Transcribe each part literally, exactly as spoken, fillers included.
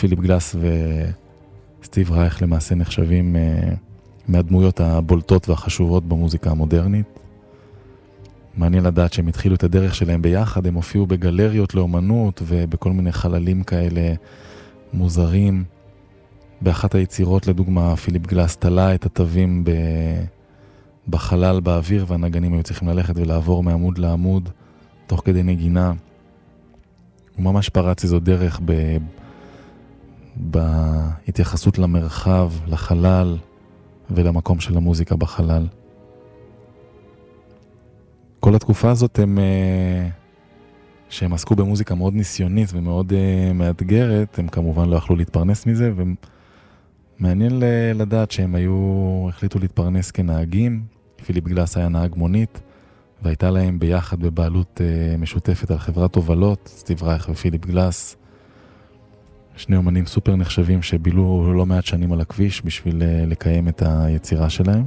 פיליפ גלאס וסטיב רייך למעשה נחשבים מהדמויות הבולטות והחשובות במוזיקה המודרנית. מעניין לדעת שהם התחילו את הדרך שלהם ביחד, הם הופיעו בגלריות לאומנות ובכל מיני חללים כאלה מוזרים. באחת היצירות, לדוגמה, פיליפ גלאס תלה את התווים בחלל באוויר, והנגנים היו צריכים ללכת ולעבור מעמוד לעמוד תוך כדי נגינה. הוא ממש פרץ איזו דרך ב... בהתייחסות למרחב, לחלל ולמקום של המוזיקה בחלל. כל התקופה הזאת הם, שהם עסקו במוזיקה מאוד ניסיונית ומאוד מאתגרת, הם כמובן לא יכלו להתפרנס מזה, ומעניין לדעת שהם היו, החליטו להתפרנס כנהגים. פיליפ גלאס היה נהג מונית, והייתה להם ביחד בבעלות משותפת על חברת הובלות, סטיב רייך ופיליפ גלאס, שני אומנים סופר נחשבים שבילו לא מעט שנים על הכביש בשביל לקיים את היצירה שלהם.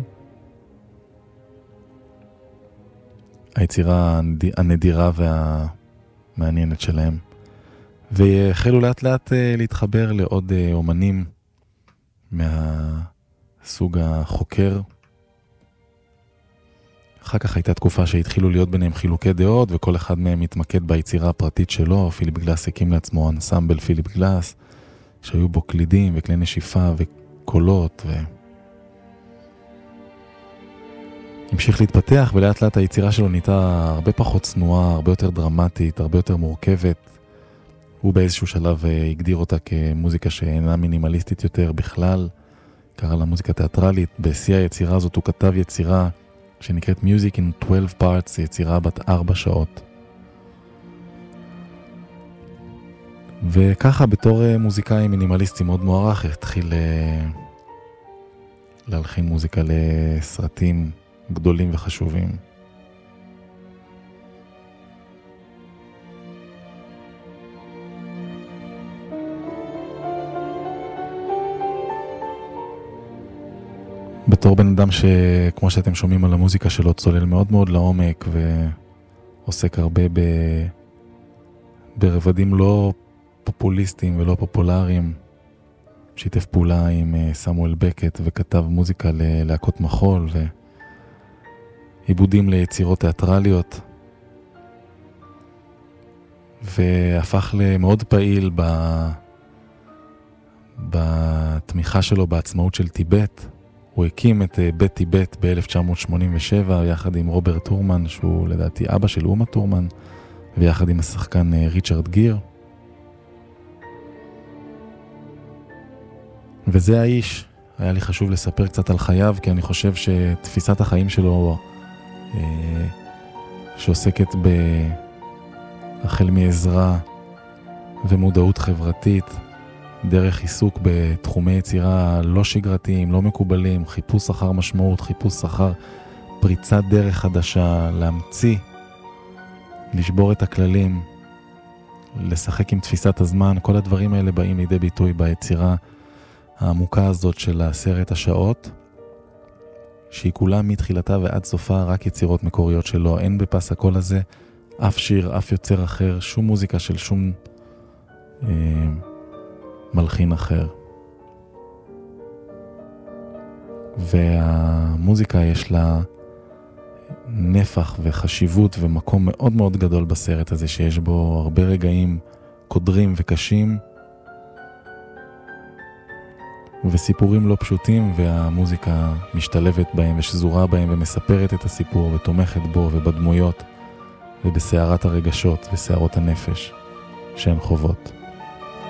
היצירה הנדירה והמעניינת שלהם. והחלו לאט לאט להתחבר לעוד אומנים מהסוג החוקר. אחר כך הייתה תקופה שהתחילו להיות ביניהם חילוקי דעות, וכל אחד מהם התמקד ביצירה הפרטית שלו. פיליפ גלאס הקים לעצמו אנסמבל פיליפ גלאס, שהיו בו קלידים וכלי נשיפה וקולות, ו... המשיך להתפתח, ולאט לאט היצירה שלו נהייתה הרבה פחות צנועה, הרבה יותר דרמטית, הרבה יותר מורכבת. הוא באיזשהו שלב הגדיר אותה כמוזיקה שאינה מינימליסטית יותר בכלל, קרא לה מוזיקה תיאטרלית. בשיא היצירה הזאת הוא כתב יצירה שנקראת Music in twelve Parts, יצירה בת ארבע שעות. וככה בתור מוזיקאי מינימליסטי מאוד מוערך, התחיל להלחין מוזיקה לסרטים גדולים וחשובים. בתור בן אדם שכמו שאתם שומעים על המוזיקה שלו צולל מאוד מאוד לעומק ועוסק הרבה ב... ברבדים לא פופוליסטיים ולא פופולריים, שיתף פעולה עם סמואל בקט וכתב מוזיקה ללהקות מחול ועיבודים ליצירות תיאטרליות, והפך למאוד פעיל ב... בתמיכה שלו בעצמאות של טיבט. הוא הקים את בית טיבט ב-אלף תשע מאות שמונים ושבע יחד עם רוברט טורמן, שהוא לדעתי אבא של אומה טורמן, ויחד עם השחקן ריצ'רד גיר. וזה האיש. היה לי חשוב לספר קצת על חייו, כי אני חושב שתפיסת החיים שלו אה, שעוסקת החל מעזרה ומודעות חברתית, דרך עיסוק בתחומי יצירה לא שגרתיים, לא מקובלים, חיפוש אחר משמעות, חיפוש אחר פריצת דרך חדשה, להמציא, לשבור את הכללים, לשחק עם תפיסת הזמן. כל הדברים האלה באים לידי ביטוי ביצירה העמוקה הזאת של עשרת השעות, שהיא כולה מתחילתה ועד סופה רק יצירות מקוריות שלו. אין בפס הקול הזה אף שיר, אף יוצר אחר, שום מוזיקה של שום אה, מלחין אחר. והמוזיקה יש לה נפח וחשיבות ומקום מאוד מאוד גדול בסרט הזה, שיש בו הרבה רגעים קודרים וקשים וסיפורים לא פשוטים, והמוזיקה משתלבת בהם ושזורה בהם ומספרת את הסיפור ותומכת בו ובדמויות ובסערת הרגשות וסערות הנפש שהן חוות.